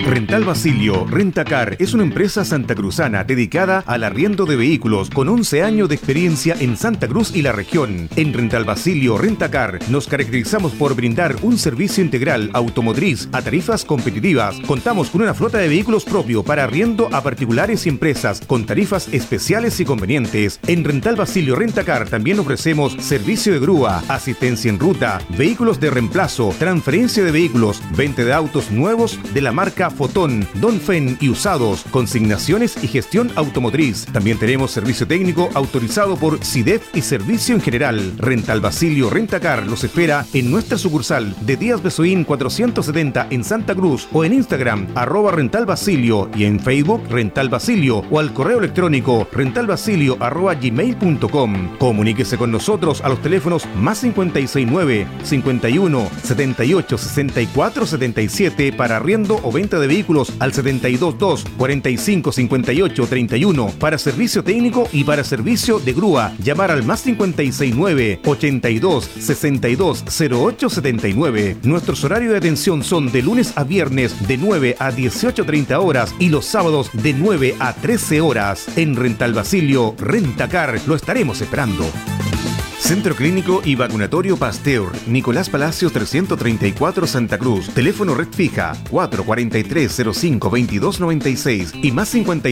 Speaker 9: Rental Basilio Rentacar es una empresa santacruzana dedicada al arriendo de vehículos con 11 años de experiencia en Santa Cruz y la región. En Rental Basilio Rentacar nos caracterizamos por brindar un servicio integral automotriz a tarifas competitivas. Contamos con una flota de vehículos propio para arriendo a particulares y empresas con tarifas especiales y convenientes. En Rental Basilio Rentacar también ofrecemos servicio de grúa, asistencia en ruta, vehículos de reemplazo, transferencia de vehículos, venta de autos nuevos de la marca Fotón, Donfen y usados, consignaciones y gestión automotriz. También tenemos servicio técnico autorizado por SIDEF y servicio en general. Rental Basilio Rentacar los espera en nuestra sucursal de Díaz Besoín 470 en Santa Cruz o en Instagram @rentalbasilio y en Facebook Rental Basilio o al correo electrónico rentalbasilio@gmail.com. Comuníquese con nosotros a los teléfonos más 569 51 78 64 77 para arriendo o venta de vehículos, al 722 45 58 31 para servicio técnico y para servicio de grúa. Llamar al más 569 82 62 08 79. Nuestros horarios de atención son de lunes a viernes de 9 a 18:30 horas y los sábados de 9 a 13 horas. En Rental Basilio Rentacar lo estaremos esperando. Centro Clínico y Vacunatorio Pasteur, Nicolás Palacios 334 Santa Cruz. Teléfono red fija 443-05-2296 y más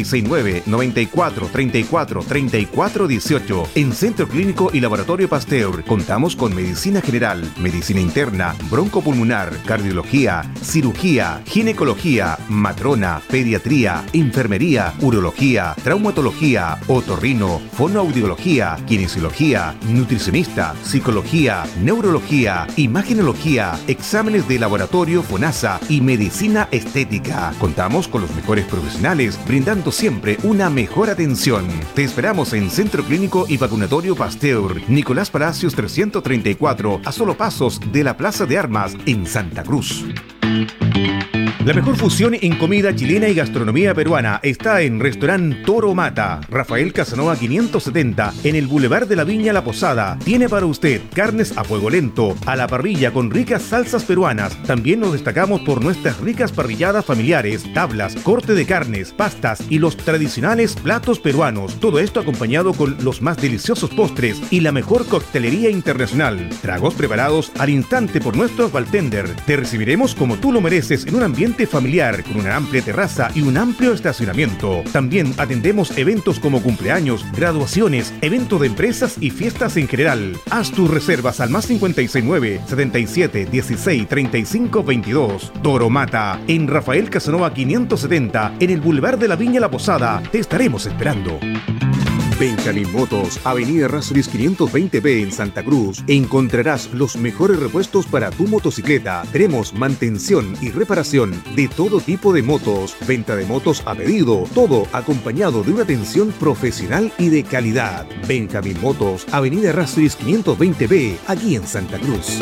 Speaker 9: 569-94-34-34-18. En Centro Clínico y Laboratorio Pasteur contamos con medicina general, medicina interna, broncopulmonar, cardiología, cirugía, ginecología, matrona, pediatría, enfermería, urología, traumatología, otorrino, fonoaudiología, kinesiología, nutricionista, psicología, neurología, imagenología, exámenes de laboratorio, FONASA y medicina estética. Contamos con los mejores profesionales, brindando siempre una mejor atención. Te esperamos en Centro Clínico y Vacunatorio Pasteur, Nicolás Palacios 334, a solo pasos de la Plaza de Armas en Santa Cruz. La mejor fusión en comida chilena y gastronomía peruana está en Restaurant Toro Mata, Rafael Casanova 570, en el Boulevard de la Viña La Posada. Tiene para usted carnes a fuego lento, a la parrilla con ricas salsas peruanas. También nos destacamos por nuestras ricas parrilladas familiares, tablas, corte de carnes, pastas y los tradicionales platos peruanos. Todo esto acompañado con los más deliciosos postres y la mejor coctelería internacional. Tragos preparados al instante por nuestros bartender. Te recibiremos como tú lo mereces en un ambiente familiar con una amplia terraza y un amplio estacionamiento. También atendemos eventos como cumpleaños, graduaciones, eventos de empresas y fiestas en general. Haz tus reservas al más 569 77 16 35 22. Toro Mata, en Rafael Casanova 570, en el Boulevard de la Viña La Posada. Te estaremos esperando. Benjamín Motos, Avenida Errázuriz 520B en Santa Cruz. Encontrarás los mejores repuestos para tu motocicleta. Tenemos mantención y reparación de todo tipo de motos, venta de motos a pedido, todo acompañado de una atención profesional y de calidad. Benjamín Motos, Avenida Errázuriz 520B, aquí en Santa Cruz.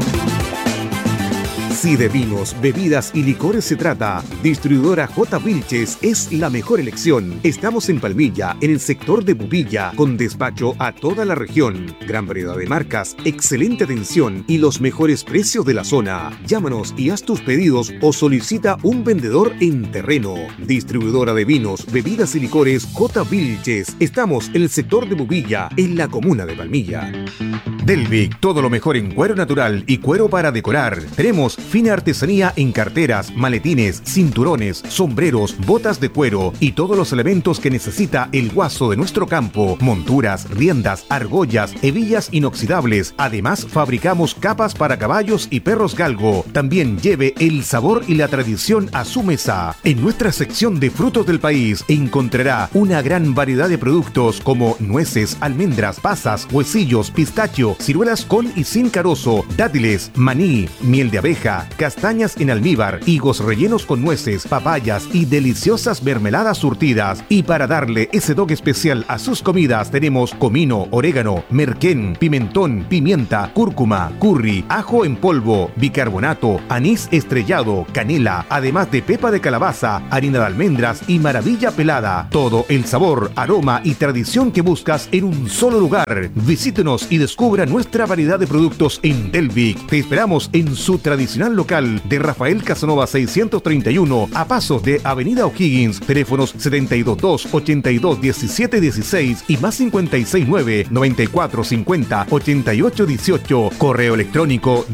Speaker 9: Si de vinos, bebidas y licores se trata, Distribuidora J. Vilches es la mejor elección. Estamos en Palmilla, en el sector de Bubilla, con despacho a toda la región. Gran variedad de marcas, excelente atención y los mejores precios de la zona. Llámanos y haz tus pedidos o solicita un vendedor en terreno. Distribuidora de vinos, bebidas y licores J. Vilches. Estamos en el sector de Bubilla, en la comuna de Palmilla. Delvic, todo lo mejor en cuero natural y cuero para decorar. Tenemos fina artesanía en carteras, maletines, cinturones, sombreros, botas de cuero y todos los elementos que necesita el guaso de nuestro campo. Monturas, riendas, argollas, hebillas inoxidables. Además, fabricamos capas para caballos y perros galgo. También lleve el sabor y la tradición a su mesa. En nuestra sección de frutos del país encontrará una gran variedad de productos como nueces, almendras, pasas, huesillos, pistacho, ciruelas con y sin carozo, dátiles, maní, miel de abeja, castañas en almíbar, higos rellenos con nueces, papayas y deliciosas mermeladas surtidas. Y para darle ese toque especial a sus comidas tenemos comino, orégano, merquén, pimentón, pimienta, cúrcuma, curry, ajo en polvo, bicarbonato, anís estrellado, canela, además de pepa de calabaza, harina de almendras y maravilla pelada. Todo el sabor, aroma y tradición que buscas en un solo lugar. Visítenos y descubra nuestra variedad de productos en Delvic. Te esperamos en su tradicional Plan Local de Rafael Casanova 631, a pasos de Avenida O'Higgins. Teléfonos 722-82-1716 y más 569-9450-8818. Correo electrónico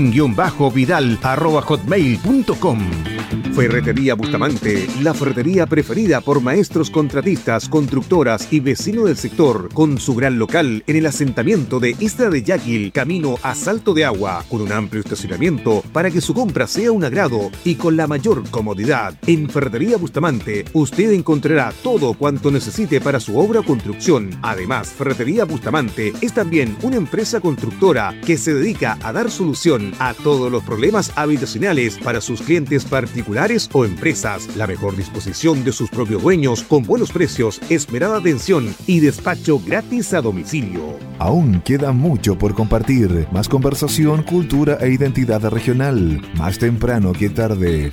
Speaker 9: delfin-vidal@hotmail.com. Ferretería Bustamante, la ferretería preferida por maestros contratistas, constructoras y vecinos del sector, con su gran local en el asentamiento de Isla de Yaquil, camino a Salto de Agua, con un amplio estacionamiento para que su compra sea un agrado y con la mayor comodidad. En Ferretería Bustamante, usted encontrará todo cuanto necesite para su obra o construcción. Además, Ferretería Bustamante es también una empresa constructora que se dedica a dar solución a todos los problemas habitacionales para sus clientes particulares o empresas. La mejor disposición de sus propios dueños, con buenos precios, esmerada atención y despacho gratis a domicilio.
Speaker 3: Aún queda mucho por compartir. Más conversación, cultura e identidad regional. Más temprano que tarde.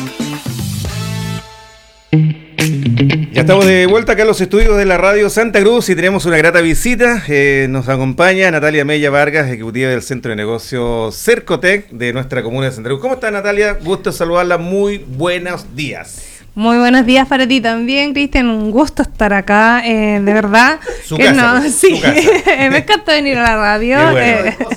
Speaker 9: Ya estamos de vuelta acá en los estudios de la Radio Santa Cruz y tenemos una grata visita. Nos acompaña Natalia Mella Vargas, ejecutiva del Centro de Negocios Cercotec de nuestra comuna de Santa Cruz. ¿Cómo está, Natalia? Gusto saludarla. Muy buenos días.
Speaker 1: Muy buenos días para ti también, Cristian. Un gusto estar acá, de verdad.
Speaker 9: Su casa, pues,
Speaker 1: sí,
Speaker 9: su casa.
Speaker 1: Me encanta venir a la radio.
Speaker 9: Qué bueno.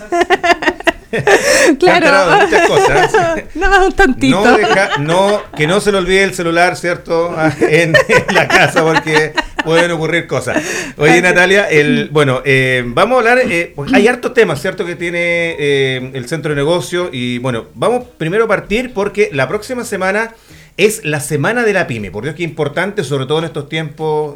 Speaker 1: Claro,
Speaker 9: muchas cosas.
Speaker 1: No, un tantito.
Speaker 9: Que no se le olvide el celular, ¿cierto? En la casa, porque pueden ocurrir cosas. Oye, Natalia, vamos a hablar, pues hay hartos temas, ¿cierto? Que tiene el Centro de Negocio. Y bueno, vamos primero a partir porque la próxima semana es la Semana de la Pyme. Por Dios, que importante, sobre todo en estos tiempos,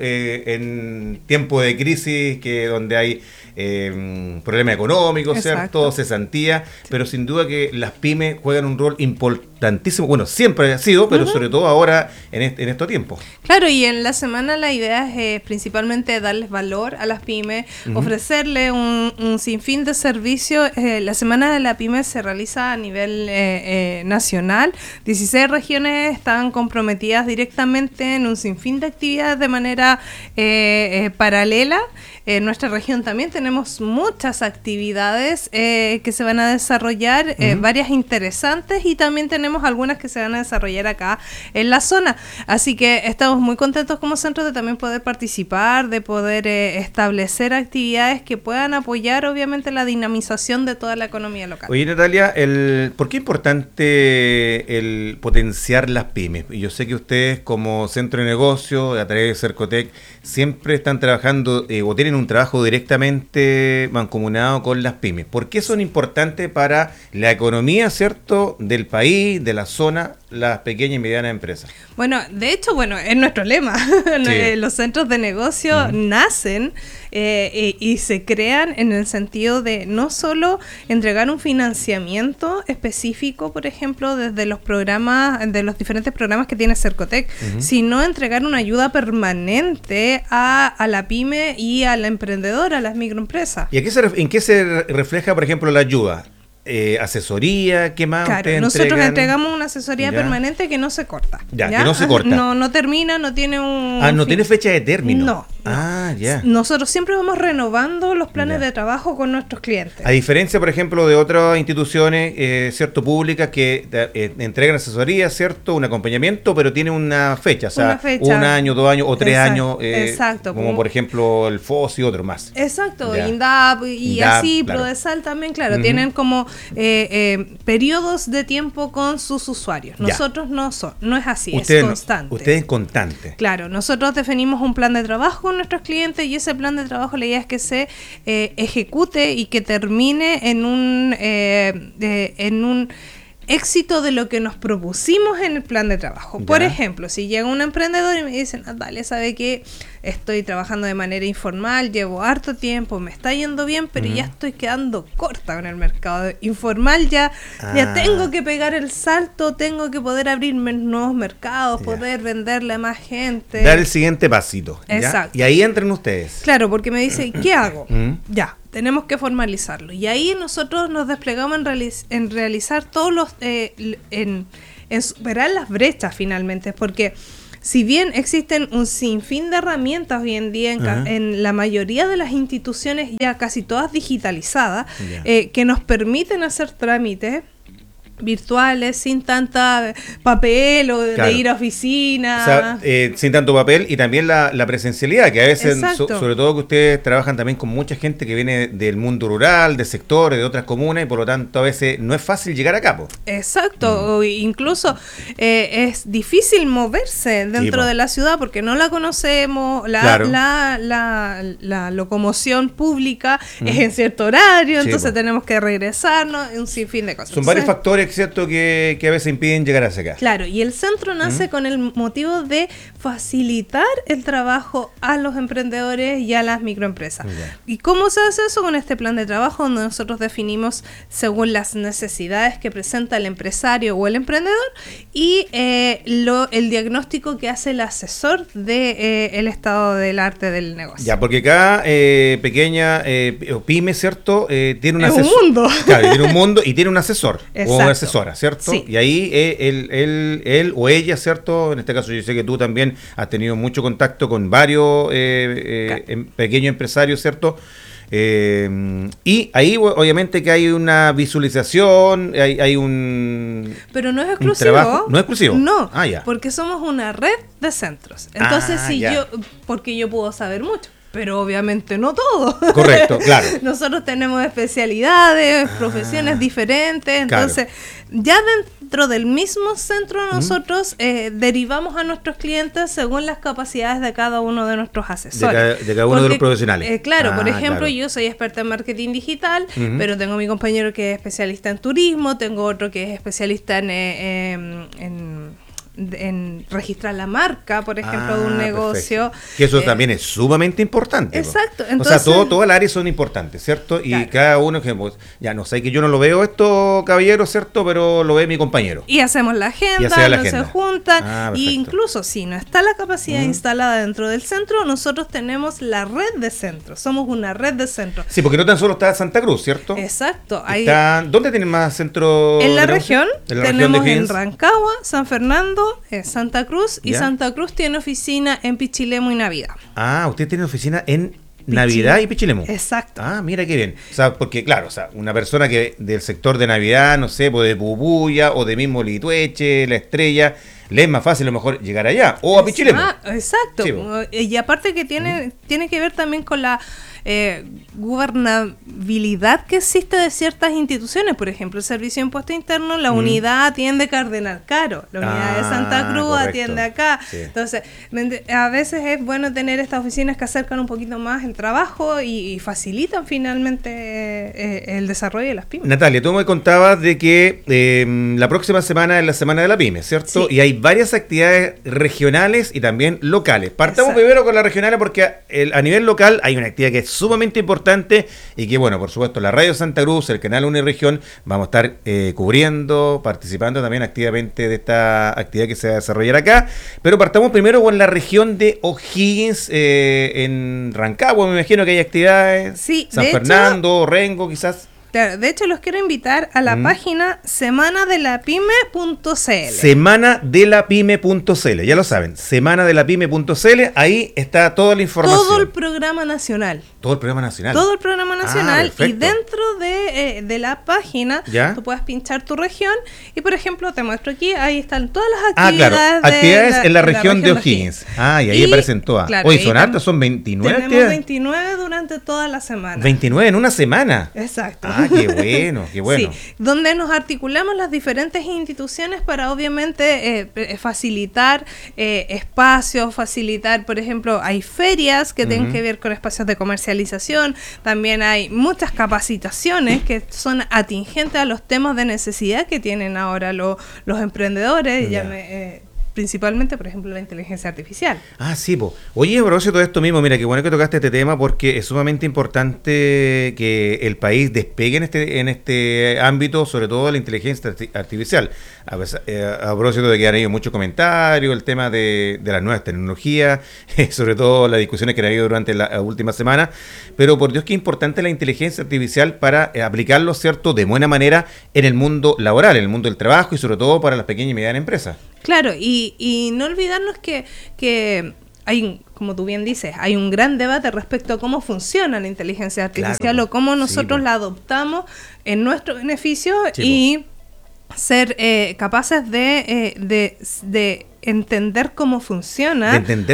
Speaker 9: en tiempo de crisis, donde hay problemas económicos, ¿cierto? Cesantía, pero sin duda que las pymes juegan un rol importantísimo. Bueno, siempre ha sido, pero sobre todo ahora en estos tiempos.
Speaker 1: Claro, y en la semana la idea es principalmente darles valor a las pymes, ofrecerle un sinfín de servicios. La Semana de la Pyme se realiza a nivel nacional. 16 regiones están comprometidas directamente en un sinfín de actividades de manera paralela. En nuestra región también tenemos muchas actividades que se van a desarrollar, varias interesantes, y también tenemos algunas que se van a desarrollar acá en la zona. Así que estamos muy contentos como centro de también poder participar, de poder establecer actividades que puedan apoyar obviamente la dinamización de toda la economía local.
Speaker 9: Oye, Natalia, ¿por qué es importante el potenciar las pymes? Y yo sé que ustedes como centro de negocio, a través de Cercotec, siempre están trabajando o tienen un trabajo directamente mancomunado con las pymes. ¿Por qué son importantes para la economía, cierto, del país, de la zona, las pequeñas y medianas empresas?
Speaker 1: Bueno, de hecho, es nuestro lema. Sí. Los centros de negocio nacen y se crean en el sentido de no solo entregar un financiamiento específico, por ejemplo, desde los programas, de los diferentes programas que tiene Cercotec, sino entregar una ayuda permanente a la pyme y a la emprendedora, a las microempresas.
Speaker 9: ¿Y en qué se refleja, por ejemplo, la ayuda? Asesoría, ¿qué más?
Speaker 1: Claro, nosotros entregamos una asesoría permanente que no se corta.
Speaker 9: Ya, que no se corta.
Speaker 1: No termina, no tiene un...
Speaker 9: no tiene fecha de término.
Speaker 1: No.
Speaker 9: Ya.
Speaker 1: Nosotros siempre vamos renovando los planes de trabajo con nuestros clientes.
Speaker 9: A diferencia, por ejemplo, de otras instituciones, cierto, públicas que entregan asesoría, cierto, un acompañamiento, pero tiene una fecha, o sea, un año, 2 años o 3 años.
Speaker 1: Exacto.
Speaker 9: Como por ejemplo el FOS y otros más.
Speaker 1: Exacto, INDAP y así, claro. Prodesal también, claro, tienen como periodos de tiempo con sus usuarios. Nosotros no es así, es constante.
Speaker 9: Ustedes constante.
Speaker 1: Claro, nosotros definimos un plan de trabajo con nuestros clientes y ese plan de trabajo, la idea es que se ejecute y que termine en un éxito de lo que nos propusimos en el plan de trabajo. Por ejemplo, si llega un emprendedor y me dice, Natalia, ¿sabe qué? Estoy trabajando de manera informal, llevo harto tiempo, me está yendo bien, pero ya estoy quedando corta con el mercado informal, ya tengo que pegar el salto, tengo que poder abrirme nuevos mercados, poder venderle a más gente.
Speaker 9: Dar el siguiente pasito.
Speaker 1: Exacto.
Speaker 9: Y ahí entran ustedes.
Speaker 1: Claro, porque me dice, ¿qué hago? Tenemos que formalizarlo. Y ahí nosotros nos desplegamos en realizar todos los... en superar las brechas finalmente, porque si bien existen un sinfín de herramientas hoy en día en la mayoría de las instituciones, ya casi todas digitalizadas, que nos permiten hacer trámites virtuales, sin tanta papel o de ir a oficina.
Speaker 9: O sea, sin tanto papel y también la presencialidad, que a veces, sobre todo que ustedes trabajan también con mucha gente que viene del mundo rural, de sectores, de otras comunas, y por lo tanto a veces no es fácil llegar a cabo.
Speaker 1: Exacto, incluso es difícil moverse dentro de la ciudad porque no la conocemos, la locomoción pública es en cierto horario, entonces tenemos que regresarnos, un sinfín de cosas.
Speaker 9: Son varios factores, ¿cierto?, que a veces impiden llegar hacia acá.
Speaker 1: Claro, y el centro nace con el motivo de facilitar el trabajo a los emprendedores y a las microempresas. ¿Y cómo se hace eso? Con este plan de trabajo donde nosotros definimos según las necesidades que presenta el empresario o el emprendedor y el diagnóstico que hace el asesor de el estado del arte del negocio.
Speaker 9: Ya, porque cada pequeña pyme, ¿cierto?, tiene un asesor.
Speaker 1: Es un mundo.
Speaker 9: Claro, tiene un mundo y tiene un asesor.
Speaker 1: Exacto.
Speaker 9: O una asesora, ¿cierto?
Speaker 1: Sí.
Speaker 9: Y ahí él o ella, ¿cierto? En este caso yo sé que tú también has tenido mucho contacto con varios pequeños empresarios, ¿cierto? Y ahí obviamente que hay una visualización, hay un...
Speaker 1: Pero no es exclusivo.
Speaker 9: ¿No es exclusivo?
Speaker 1: No,
Speaker 9: ya.
Speaker 1: porque somos una red de centros. Entonces, porque yo puedo saber mucho. Pero obviamente no todo.
Speaker 9: Correcto, claro.
Speaker 1: Nosotros tenemos especialidades, profesiones diferentes, entonces ya dentro del mismo centro nosotros derivamos a nuestros clientes según las capacidades de cada uno de nuestros asesores.
Speaker 9: De cada uno de los profesionales.
Speaker 1: Claro, por ejemplo, yo soy experta en marketing digital, pero tengo a mi compañero que es especialista en turismo, tengo otro que es especialista en registrar la marca, por ejemplo, de un negocio.
Speaker 9: Perfecto. Que eso también es sumamente importante.
Speaker 1: Exacto.
Speaker 9: Entonces, o sea, todo el área son importantes, ¿cierto? Y cada uno, ya no sé, que yo no lo veo esto, caballero, ¿cierto? Pero lo ve mi compañero.
Speaker 1: Y hacemos la agenda, se juntan. Y incluso si no está la capacidad instalada dentro del centro, nosotros tenemos la red de centros. Somos una red de centros.
Speaker 9: Sí, porque no tan solo está Santa Cruz, ¿cierto?
Speaker 1: Exacto.
Speaker 9: ¿Dónde tienen más centros?
Speaker 1: En la región. Tenemos en Rancagua, San Fernando, Santa Cruz, y Santa Cruz tiene oficina en Pichilemu y Navidad.
Speaker 9: Usted tiene oficina en Navidad y Pichilemu.
Speaker 1: Exacto.
Speaker 9: Mira qué bien. O sea, porque claro, o sea, una persona que del sector de Navidad, no sé, pues de Bubuya o de mismo Litueche, La Estrella, le es más fácil a lo mejor llegar allá o a Pichilemu.
Speaker 1: Exacto. Sí, y aparte que tiene que ver también con la gubernabilidad que existe de ciertas instituciones. Por ejemplo, el Servicio de Impuesto Interno, la unidad atiende Cardenal Caro, la unidad de Santa Cruz atiende acá. Sí. Entonces, a veces es bueno tener estas oficinas que acercan un poquito más el trabajo y facilitan finalmente el desarrollo de las pymes.
Speaker 9: Natalia, tú me contabas de que la próxima semana es la Semana de la Pyme, ¿cierto? Sí. Y hay varias actividades regionales y también locales. Partamos primero con las regionales porque a nivel local hay una actividad que es sumamente importante y que, bueno, por supuesto, la Radio Santa Cruz, el canal Uniregión, vamos a estar cubriendo, participando también activamente de esta actividad que se va a desarrollar acá. Pero partamos primero con la región de O'Higgins, en Rancagua, me imagino que hay actividades.
Speaker 1: Sí,
Speaker 9: San Fernando, Rengo, quizás.
Speaker 1: Claro, de hecho los quiero invitar a la página semanadelapyme.cl.
Speaker 9: Semanadelapyme.cl, ya lo saben, semanadelapyme.cl, ahí está toda la información.
Speaker 1: Todo el programa nacional.
Speaker 9: Todo el programa nacional.
Speaker 1: Todo el programa nacional, y dentro de la página tú puedes pinchar tu región y, por ejemplo, te muestro aquí, ahí están todas las actividades.
Speaker 9: Claro, actividades en la región de O'Higgins. Y ahí aparecen todas. Claro, hoy son hartas, son 29
Speaker 1: tenemos
Speaker 9: actividades.
Speaker 1: 29 durante toda la semana.
Speaker 9: 29 en una semana.
Speaker 1: Exacto.
Speaker 9: Qué bueno, qué bueno.
Speaker 1: Sí, donde nos articulamos las diferentes instituciones para obviamente facilitar espacios, facilitar, por ejemplo, hay ferias que tienen que ver con espacios de comercialización, también hay muchas capacitaciones que son atingentes a los temas de necesidad que tienen ahora los emprendedores, principalmente, por ejemplo, la inteligencia artificial.
Speaker 9: Sí, po. Oye, a propósito de esto mismo, mira, qué bueno que tocaste este tema porque es sumamente importante que el país despegue en este ámbito, sobre todo la inteligencia artificial. A propósito de que han habido muchos comentarios, el tema de las nuevas tecnologías, sobre todo las discusiones que han habido durante la última semana, pero por Dios qué importante la inteligencia artificial para aplicarlo, ¿cierto?, de buena manera en el mundo laboral, en el mundo del trabajo y sobre todo para las pequeñas y medianas empresas.
Speaker 1: Claro, y no olvidarnos que hay, como tú bien dices, hay un gran debate respecto a cómo funciona la inteligencia artificial o cómo nosotros la adoptamos en nuestro beneficio y ser capaces de entender cómo funciona,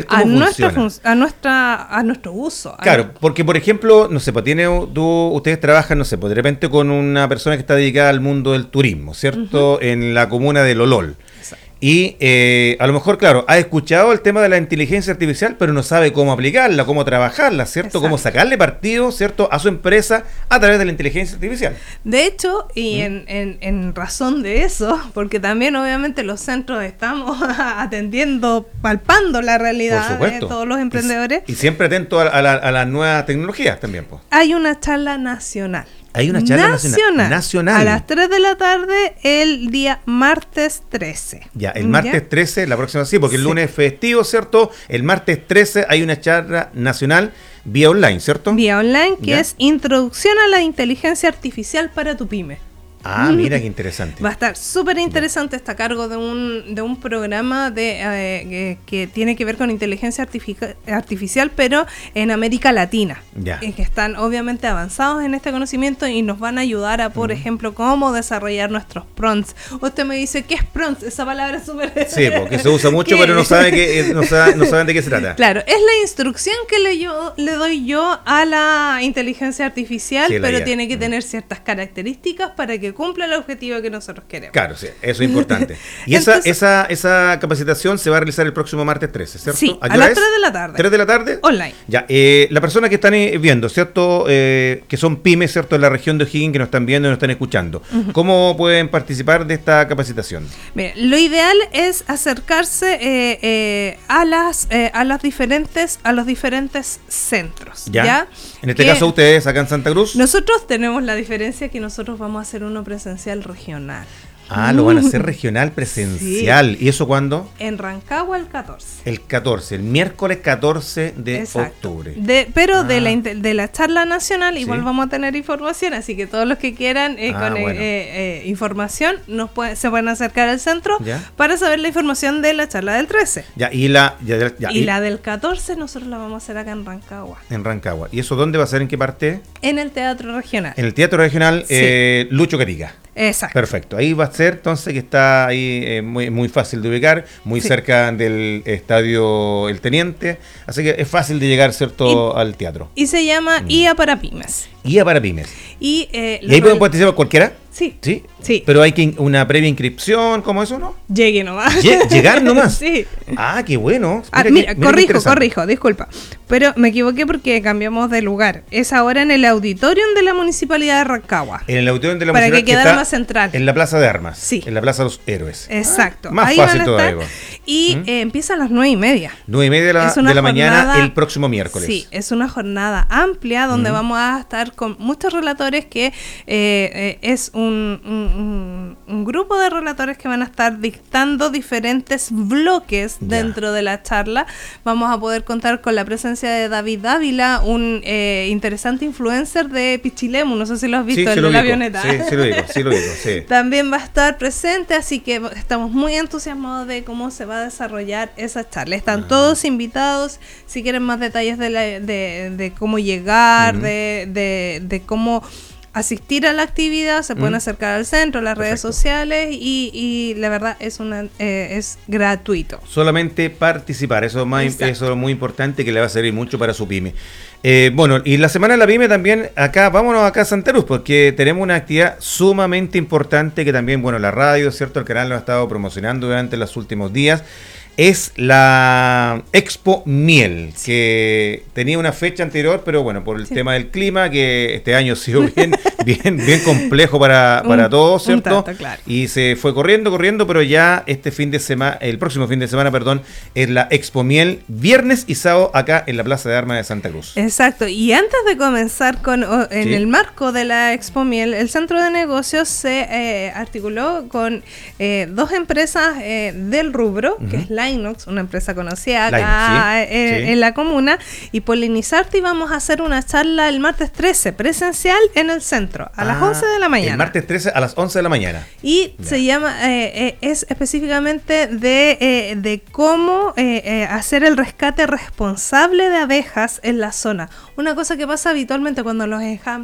Speaker 1: a nuestro uso.
Speaker 9: Claro, porque por ejemplo, no sé, pues ustedes trabajan, no sé, pues de repente con una persona que está dedicada al mundo del turismo, ¿cierto? En la comuna de Lolol. Y a lo mejor, claro, ha escuchado el tema de la inteligencia artificial, pero no sabe cómo aplicarla, cómo trabajarla, ¿cierto? Cómo sacarle partido, ¿cierto?, a su empresa a través de la inteligencia artificial.
Speaker 1: De hecho, y en razón de eso, porque también obviamente los centros estamos atendiendo, palpando la realidad de todos los emprendedores.
Speaker 9: Y siempre atento a las nuevas tecnologías también, pues.
Speaker 1: Hay una charla nacional.
Speaker 9: Hay una charla nacional.
Speaker 1: A las 3 de la tarde el día martes 13.
Speaker 9: Ya, el martes 13, la próxima sí, porque el lunes es festivo, ¿cierto? El martes 13 hay una charla nacional vía online, ¿cierto?
Speaker 1: Vía online, que es Introducción a la Inteligencia Artificial para tu pyme.
Speaker 9: Ah, mira qué interesante.
Speaker 1: Va a estar súper interesante, está a cargo de un programa que tiene que ver con inteligencia artificial, pero en América Latina. Que están obviamente avanzados en este conocimiento y nos van a ayudar a, por ejemplo, cómo desarrollar nuestros prompts. Usted me dice, ¿qué es prompts? Esa palabra es súper...
Speaker 9: Sí, porque se usa mucho, pero no saben de qué se trata.
Speaker 1: Claro, es la instrucción que le doy yo a la inteligencia artificial, pero tiene que tener ciertas características para que cumpla el objetivo que nosotros queremos.
Speaker 9: Claro, sí, eso es importante. Y entonces, esa capacitación se va a realizar el próximo martes 13, ¿cierto?
Speaker 1: Sí, a las 3 de la tarde.
Speaker 9: 3 de la tarde.
Speaker 1: Online.
Speaker 9: Ya, la persona que están viendo, ¿cierto? Que son pymes, ¿cierto? En la región de O'Higgins, que nos están viendo y nos están escuchando. ¿Cómo pueden participar de esta capacitación?
Speaker 1: Mira, lo ideal es acercarse a los diferentes centros. ¿Ya?
Speaker 9: En este caso, ustedes acá en Santa Cruz.
Speaker 1: Nosotros tenemos la diferencia que nosotros vamos a hacer uno presencial regional.
Speaker 9: Lo van a hacer regional presencial. ¿Y eso cuándo?
Speaker 1: En Rancagua el 14.
Speaker 9: El 14, el miércoles 14 de octubre.
Speaker 1: Pero de la charla nacional igual vamos a tener información, así que todos los que quieran información se pueden acercar al centro para saber la información de la charla del 13.
Speaker 9: Y la
Speaker 1: del 14 nosotros la vamos a hacer acá en Rancagua.
Speaker 9: En Rancagua. ¿Y eso dónde va a ser? ¿En qué parte?
Speaker 1: En el Teatro Regional.
Speaker 9: En el Teatro Regional Lucho Carica.
Speaker 1: Exacto.
Speaker 9: Perfecto. Ahí va a ser, entonces, que está ahí muy, muy fácil de ubicar, muy cerca del estadio El Teniente. Así que es fácil de llegar, ¿cierto?, al teatro.
Speaker 1: Y se llama IA para Pymes.
Speaker 9: IA para Pymes.
Speaker 1: ¿Y
Speaker 9: ahí pueden participar cualquiera?
Speaker 1: Sí.
Speaker 9: Sí. Pero hay una previa inscripción, ¿cómo eso, no?
Speaker 1: Llegue nomás.
Speaker 9: ¿Llegar nomás?
Speaker 1: Sí.
Speaker 9: Ah, qué bueno.
Speaker 1: Mira, corrijo, disculpa. Pero me equivoqué porque cambiamos de lugar. Es ahora en el auditorium de la Municipalidad de Rancagua.
Speaker 9: En el auditorium de la
Speaker 1: Municipalidad. Para que quede más
Speaker 9: central. En la Plaza de Armas. Sí. En la Plaza de los Héroes.
Speaker 1: Exacto.
Speaker 9: Más
Speaker 1: ahí
Speaker 9: fácil todavía.
Speaker 1: Y empieza a las 9:30.
Speaker 9: 9:30 de la mañana el próximo miércoles.
Speaker 1: Sí, es una jornada amplia donde vamos a estar con muchos relatores que es un grupo de relatores que van a estar dictando diferentes bloques dentro de la charla. Vamos a poder contar con la presencia de David Dávila, un interesante influencer de Pichilemu, no sé si lo has visto, en la avioneta.
Speaker 9: Sí, lo digo.
Speaker 1: También va a estar presente, así que estamos muy entusiasmados de cómo se va a desarrollar esa charla. Están todos invitados. Si quieren más detalles de cómo llegar, de cómo asistir a la actividad, se pueden acercar al centro, a las redes sociales y la verdad es gratuito.
Speaker 9: Solamente participar, eso es muy importante, que le va a servir mucho para su pyme. Y la Semana de la Pyme también, vámonos acá a Santa Cruz, porque tenemos una actividad sumamente importante que también, la radio, ¿cierto? El canal lo ha estado promocionando durante los últimos días. Es la Expo Miel, que tenía una fecha anterior, pero por el tema del clima, que este año ha sido bien complejo para todos, ¿cierto?
Speaker 1: Tanto, claro.
Speaker 9: Y se fue corriendo, pero ya el próximo fin de semana, es la Expo Miel, viernes y sábado, acá en la Plaza de Armas de Santa Cruz.
Speaker 1: Exacto, y antes de comenzar en el marco de la Expo Miel, el Centro de Negocios se articuló con dos empresas del rubro, que es Linox, una empresa conocida acá en la comuna, y Polinizarte, y vamos a hacer una charla el martes 13, presencial en el centro, a las 11 de la mañana.
Speaker 9: El martes 13 a las 11 de la mañana.
Speaker 1: Y se llama, es específicamente de cómo hacer el rescate responsable de abejas en la zona. Una cosa que pasa habitualmente cuando los enjambres